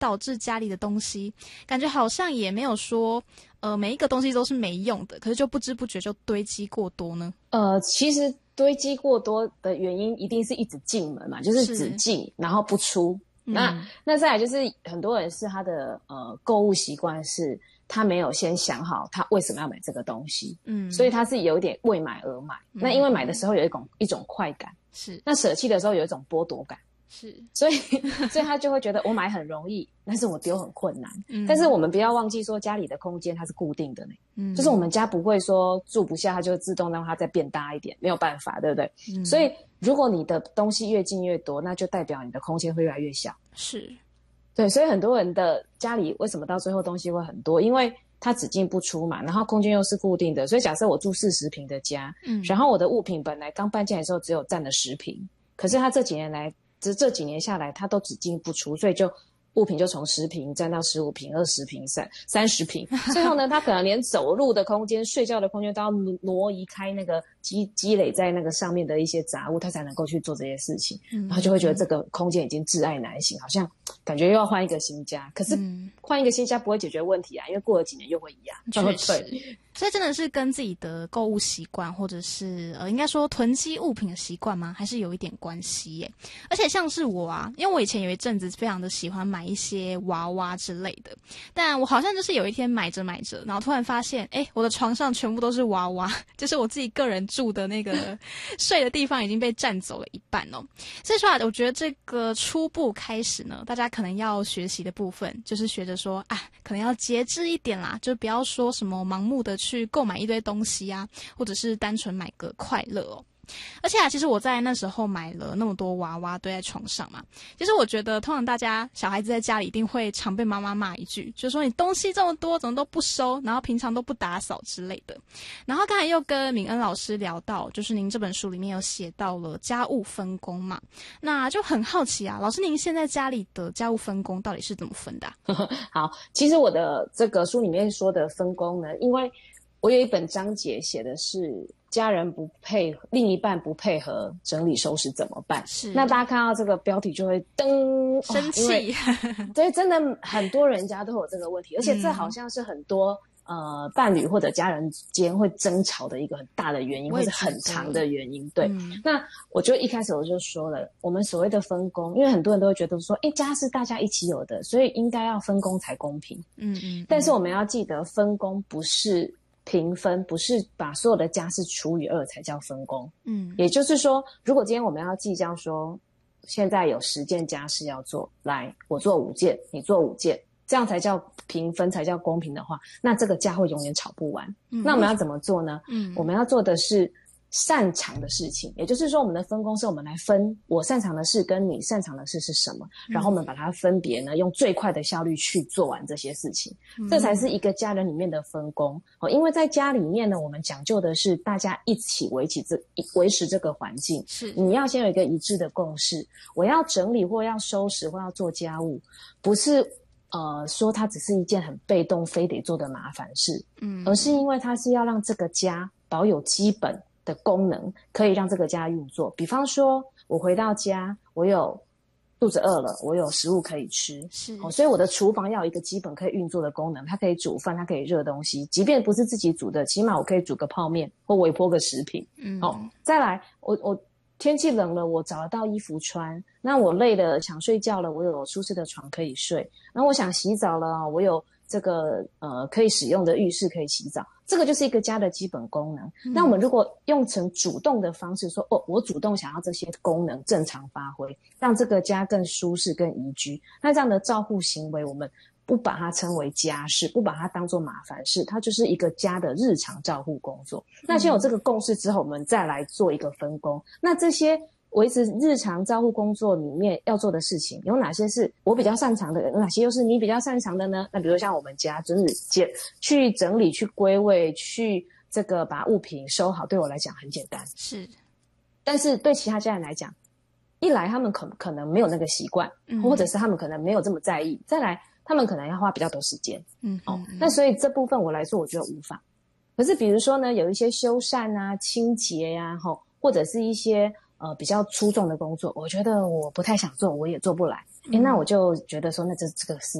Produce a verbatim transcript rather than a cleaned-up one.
导致家里的东西感觉好像也没有说呃每一个东西都是没用的，可是就不知不觉就堆积过多呢？ 呃，其实堆积过多的原因一定是一直进门嘛，就是只进然后不出。嗯、那那再来就是很多人是他的呃购物习惯是他没有先想好他为什么要买这个东西，嗯，所以他是有点为买而买。嗯、那因为买的时候有一种一种快感，是那舍弃的时候有一种剥夺感。是，所以所以他就会觉得我买很容易，但是我丢很困难。嗯，但是我们不要忘记说家里的空间它是固定的呢。嗯，就是我们家不会说住不下，它就自动让它再变大一点，没有办法，对不对？嗯，所以如果你的东西越进越多，那就代表你的空间会越来越小。是，对，所以很多人的家里为什么到最后东西会很多？因为它只进不出嘛，然后空间又是固定的，所以假设我住四十平的家，嗯，然后我的物品本来刚搬进来的时候只有占了十平，可是它这几年来这这几年下来，它都只进不出，所以就物品就从十平占到十五平、二十平、三三十平。最后呢，他可能连走路的空间、睡觉的空间都要挪移开那个积积累在那个上面的一些杂物，他才能够去做这些事情。嗯、然后就会觉得这个空间已经窒碍难行，好像感觉又要换一个新家。可是换一个新家不会解决问题啊，因为过了几年又会一样。 确实。所以真的是跟自己的购物习惯，或者是呃，应该说囤积物品的习惯吗？还是有一点关系耶。而且像是我啊，因为我以前有一阵子非常的喜欢买一些娃娃之类的，但我好像就是有一天买着买着，然后突然发现，哎，我的床上全部都是娃娃，就是我自己个人住的那个睡的地方已经被占走了一半哦。所以说啊，我觉得这个初步开始呢，大家可能要学习的部分，就是学着说啊，可能要节制一点啦，就不要说什么盲目的去购买一堆东西啊，或者是单纯买个快乐哦。而且啊，其实我在那时候买了那么多娃娃堆在床上嘛，其实我觉得通常大家小孩子在家里一定会常被妈妈骂一句，就是说你东西这么多怎么都不收，然后平常都不打扫之类的。然后刚才又跟敏恩老师聊到，就是您这本书里面有写到了家务分工嘛，那就很好奇啊，老师您现在家里的家务分工到底是怎么分的啊？ 好，其实我的这个书里面说的分工呢，因为我有一本章节写的是家人不配合，另一半不配合整理收拾怎么办？是，那大家看到这个标题就会噔生气， 对，真的很多人家都有这个问题，而且这好像是很多、嗯、呃伴侣或者家人间会争吵的一个很大的原因，或者很长的原因。对、嗯，那我就一开始我就说了，我们所谓的分工，因为很多人都会觉得说，哎，家是大家一起有的，所以应该要分工才公平。嗯 嗯, 嗯，但是我们要记得，分工不是平分，不是把所有的家事除以二才叫分工。嗯，也就是说，如果今天我们要计较说，现在有十件家事要做，来，我做五件，你做五件，这样才叫平分，才叫公平的话，那这个家会永远吵不完。嗯，那我们要怎么做呢？嗯，我们要做的是擅长的事情，也就是说我们的分工是我们来分我擅长的事跟你擅长的事是什么，然后我们把它分别呢用最快的效率去做完这些事情，这才是一个家人里面的分工。因为在家里面呢，我们讲究的是大家一起维持这维持这个环境，是你要先有一个一致的共识，我要整理或要收拾或要做家务，不是呃说它只是一件很被动非得做的麻烦事，嗯，而是因为它是要让这个家保有基本的功能，可以让这个家运作。比方说我回到家，我有肚子饿了，我有食物可以吃，是、哦、所以我的厨房要有一个基本可以运作的功能，它可以煮饭，它可以热东西，即便不是自己煮的，起码我可以煮个泡面或微波个食品。嗯，哦，再来我我天气冷了，我找得到衣服穿，那我累了想睡觉了，我有舒适的床可以睡，然后我想洗澡了，我有这个呃可以使用的浴室可以洗澡，这个就是一个家的基本功能。嗯、那我们如果用成主动的方式说，哦，我主动想要这些功能正常发挥，让这个家更舒适更宜居，那这样的照护行为我们不把它称为家事，不把它当作麻烦事，它就是一个家的日常照护工作。那先有这个共识之后，我们再来做一个分工。那这些维持日常照护工作里面要做的事情有哪些是我比较擅长的，有哪些又是你比较擅长的呢？那比如像我们家整理去整理去归位去这个把物品收好，对我来讲很简单，是，但是对其他家人来讲，一来他们可可能没有那个习惯、嗯、或者是他们可能没有这么在意，再来他们可能要花比较多时间。嗯, 嗯, 嗯、哦，那所以这部分我来说我觉得无法。可是比如说呢，有一些修缮啊清洁啊或者是一些呃比较出众的工作，我觉得我不太想做，我也做不来、 哎，那我就觉得说，那这这个是